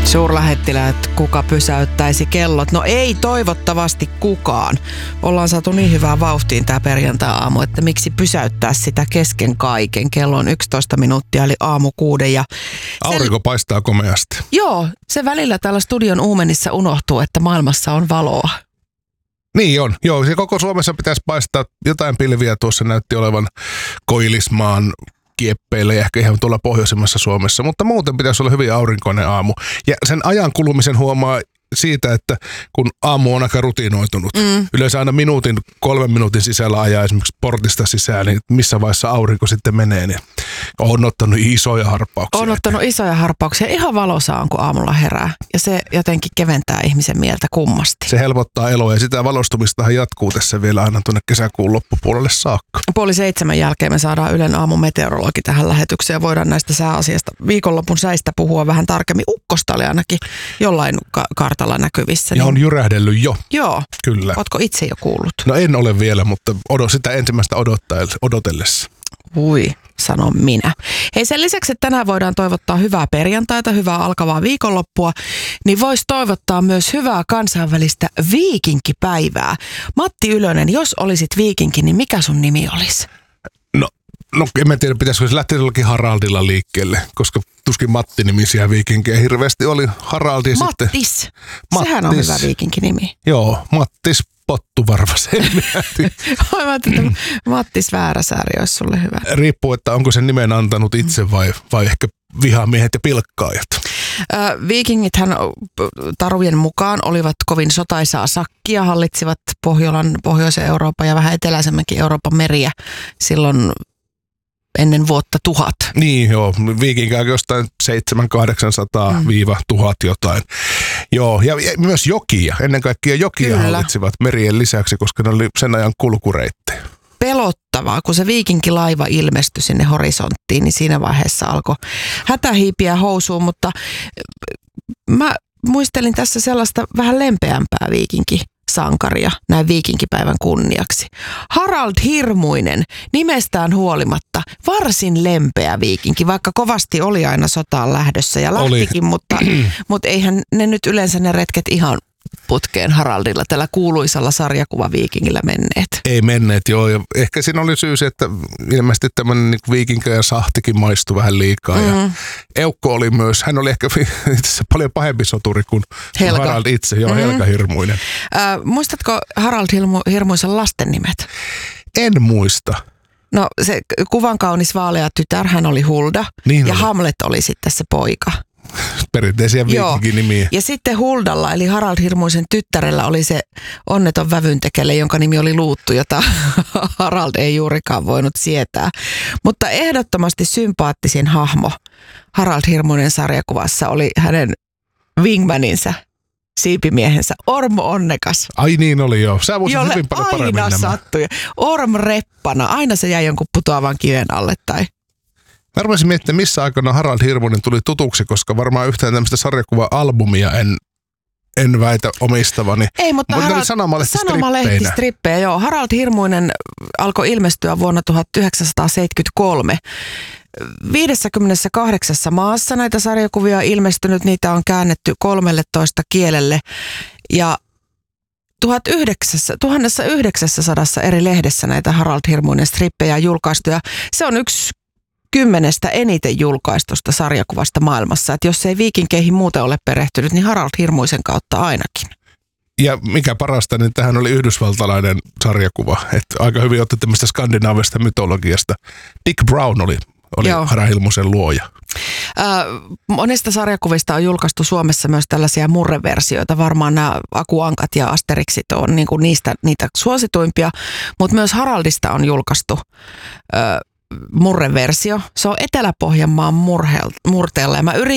Suurlähettiläät, kuka pysäyttäisi kellot? No ei toivottavasti kukaan. Ollaan saatu niin hyvää vauhtiin tää perjantai-aamu, että miksi pysäyttää sitä kesken kaiken. Kello on 11 minuuttia eli aamu 6. Ja aurinko paistaa komeasti. Joo, se välillä täällä studion uumenissa unohtuu, että maailmassa on valoa. Niin on. Joo, se koko Suomessa pitäisi paistaa. Jotain pilviä tuossa näytti olevan Koillismaan kieppeillä ja ehkä ihan tuolla pohjoisemmassa Suomessa, mutta muuten pitäisi olla hyvin aurinkoinen aamu. Ja sen ajan kulumisen huomaa siitä, että kun aamu on aika rutinoitunut. Yleensä aina 3 minuutin sisällä ajaa esimerkiksi portista sisään, niin missä vaiheessa aurinko sitten menee, niin on ottanut isoja harppauksia. On ottanut isoja harppauksia. Ihan valosaan, kun aamulla herää. Ja se jotenkin keventää ihmisen mieltä kummasti. Se helpottaa eloa ja sitä valostumistahan jatkuu tässä vielä aina tuonne kesäkuun loppupuolelle saakka. 6:30 jälkeen me saadaan Ylen aamun meteorologi tähän lähetykseen ja voidaan näistä sääasiasta viikonlopun säistä puhua vähän tarkemmin. Ukkosta oli ainakin jollain kartalla näkyvissä. Ja on jyrähdellyt jo. Joo. Kyllä. Ootko itse jo kuullut? No en ole vielä, mutta sitä ensimmäistä odotellessa. Ui, sanon minä. Hei, sen lisäksi, että tänään voidaan toivottaa hyvää perjantaita, hyvää alkavaa viikonloppua, niin voisi toivottaa myös hyvää kansainvälistä viikinkipäivää. Matti Ylönen, jos olisit viikinki, niin mikä sun nimi olisi? No en tiedä, pitäisikö se lähteä jollakin Haraldilla liikkeelle, koska tuskin Matti-nimisiä viikinkejä hirveästi oli. Haraldi Mattis. Sehän on hyvä viikinkinimi. Joo, Mattis Pottuvarva Mä ajattelin, että Mattis Vääräsääri olisi sulle hyvä. Riippuu, että onko sen nimen antanut itse vai ehkä vihamiehet ja pilkkaajat. Viikingithän tarujen mukaan olivat kovin sotaisaa sakkia, hallitsivat pohjoisen Euroopan ja vähän eteläisemmänkin Euroopan meriä silloin ennen vuotta 1000. Niin joo, viikinkää jostain 700-800-1000 jotain. Joo, ja myös jokia, ennen kaikkea jokia hallitsivat merien lisäksi, koska ne oli sen ajan kulkureittejä. Pelottavaa, kun se viikinkilaiva ilmestyi sinne horisonttiin, niin siinä vaiheessa alkoi hätähiipiä housuun, mutta mä muistelin tässä sellaista vähän lempeämpää viikinkisankaria näin viikinkipäivän kunniaksi. Harald Hirmuinen, nimestään huolimatta, varsin lempeä viikinki, vaikka kovasti oli aina sotaan lähdössä ja lähtikin, mutta eihän ne nyt yleensä ne retket ihan putkeen Haraldilla, tällä kuuluisalla sarjakuvaviikingillä menneet. Ei menneet, joo. Ja ehkä siinä oli syy se, että ilmeisesti tämmöinen niin viikinkä ja sahtikin maistui vähän liikaa. Ja Eukko oli myös, hän oli ehkä paljon pahempi soturi kuin Helga. Harald itse, joo, Helga Hirmuinen. Muistatko Harald Hirmuisen lasten nimet? En muista. No se kuvan kaunis vaalea tytär, hän oli Hulda niin ja oli. Hamlet oli sitten se poika. Perinteisiä viikinkinimiä. Ja sitten Huldalla eli Harald Hirmuisen tyttärellä oli se onneton vävyntekele, jonka nimi oli Luuttu, jota Harald ei juurikaan voinut sietää. Mutta ehdottomasti sympaattisin hahmo Harald Hirmuinen sarjakuvassa oli hänen wingmaninsa, siipimiehensä Ormo Onnekas. Ai niin oli joo. Sä muistat hyvin paljon paremmin aina sattui. Orm Reppana. Aina se jäi jonkun putoavan kiven alle tai... Mä arvasin miettiä, missä aikana Harald Hirmuinen tuli tutuksi, koska varmaan yhtään tämmöistä sarjakuva-albumia en väitä omistavani. Ei, mutta sanomalehtistrippejä, joo. Harald Hirmuinen alkoi ilmestyä vuonna 1973. 58 maassa näitä sarjakuvia on ilmestynyt, niitä on käännetty 13 kielelle ja 1900 eri lehdessä näitä Harald Hirmuinen strippejä on julkaistu ja se on yksi 10 eniten julkaistusta sarjakuvasta maailmassa. Että jos ei viikinkeihin muuten ole perehtynyt, niin Harald Hirmuisen kautta ainakin. Ja mikä parasta, niin tähän oli yhdysvaltalainen sarjakuva. Että aika hyvin otti tämmöistä skandinaavista mytologiasta. Dick Brown oli Harald Hirmuisen luoja. Monesta sarjakuvista on julkaistu Suomessa myös tällaisia murreversioita. Varmaan nämä Aku Ankat ja Asterixit on niin kuin niitä suosituimpia, mutta myös Haraldista on julkaistu murreversio. Se on Etelä-Pohjanmaan murteella ja mä